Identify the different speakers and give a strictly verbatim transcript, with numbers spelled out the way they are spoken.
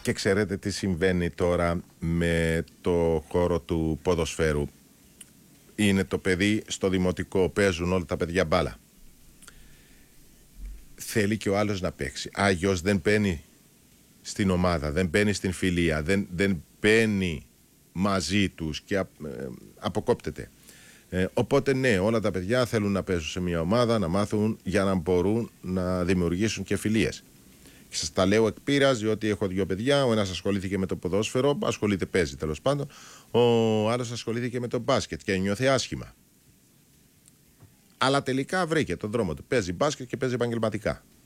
Speaker 1: Και ξέρετε τι συμβαίνει τώρα με το χώρο του ποδοσφαίρου. Είναι το παιδί στο δημοτικό, παίζουν όλα τα παιδιά μπάλα. Θέλει και ο άλλος να παίξει. Άγιος δεν μπαίνει στην ομάδα, δεν μπαίνει στην φιλία, δεν, δεν μπαίνει μαζί τους και ε, αποκόπτεται. Ε, οπότε ναι, όλα τα παιδιά θέλουν να παίζουν σε μια ομάδα, να μάθουν για να μπορούν να δημιουργήσουν και φιλίες. Και σας τα λέω εκ πείρας, διότι έχω δύο παιδιά. Ο ένας ασχολήθηκε με το ποδόσφαιρο, ασχολείται, παίζει τέλος πάντων. Ο άλλος ασχολήθηκε με το μπάσκετ και νιώθει άσχημα. Αλλά τελικά βρήκε τον δρόμο του. Παίζει μπάσκετ και παίζει επαγγελματικά.